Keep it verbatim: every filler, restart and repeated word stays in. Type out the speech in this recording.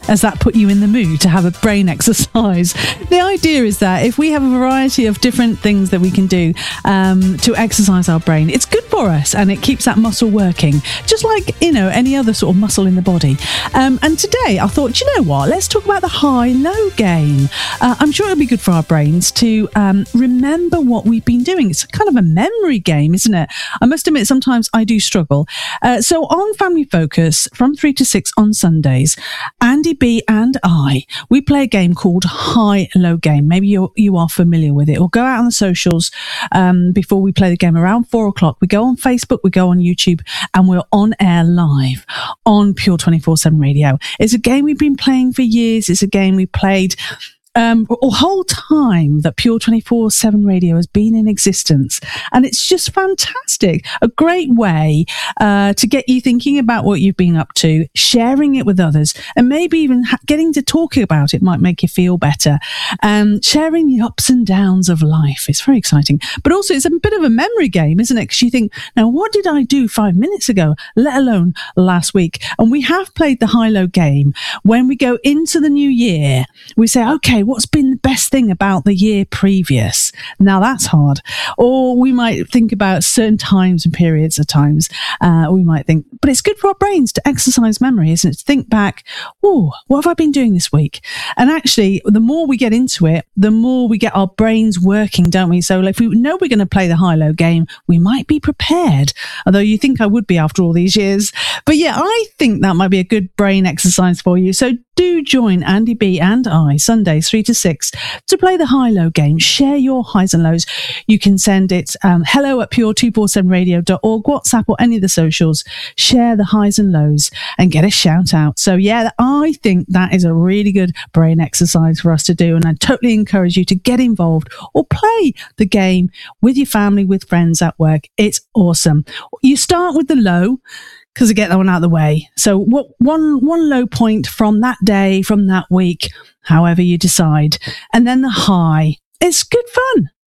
Has that put you in the mood to have a brain exercise? The idea is that if we have a variety of different things that we can do um, to exercise our brain, it's good for us and it keeps that muscle working, just like, you know, any other sort of muscle in the body. Um, and today I thought, you know what, let's talk about the high-low game. Uh, I'm sure it'll be good for our brains to um, remember what we've been doing. It's kind of a memory game, isn't it? I must admit, sometimes I do struggle. Uh, so on Family Focus, from three to six on Sundays, Andy B and I, we play a game called High-Low Game. Maybe you you are familiar with it. We'll go out on the socials um, before we play the game around four o'clock. We go on Facebook, we go on YouTube, and we're on air live on Pure twenty-four seven Radio. It's a game we've been playing for years. It's a game we played Um, the whole time that Pure twenty-four seven Radio has been in existence. And it's just fantastic. A great way uh, to get you thinking about what you've been up to, sharing it with others, and maybe even ha- getting to talking about it might make you feel better. Um, sharing the ups and downs of life. It's very exciting. But also it's a bit of a memory game, isn't it? Because you think, now what did I do five minutes ago, let alone last week? And we have played the high-low game. When we go into the new year, we say, okay, what's been the best thing about the year previous? Now that's hard. Or we might think about certain times and periods of times. Uh, we might think, but it's good for our brains to exercise memory, isn't it? To think back, oh, what have I been doing this week? And actually, the more we get into it, the more we get our brains working, don't we? So if we know we're going to play the high-low game, we might be prepared. Although you think I would be after all these years. But yeah, I think that might be a good brain exercise for you. So do join Andy B and I Sundays three to six to play the high-low game. Share your highs and lows. You can send it um, hello at pure two forty-seven radio dot org, WhatsApp or any of the socials. Share the highs and lows and get a shout out. So yeah, I think that is a really good brain exercise for us to do, and I totally encourage you to get involved or play the game with your family, with friends at work. It's awesome. You start with the low, because I get that one out of the way. So what one one low point from that day, from that week, however you decide. And then the high. It's good fun.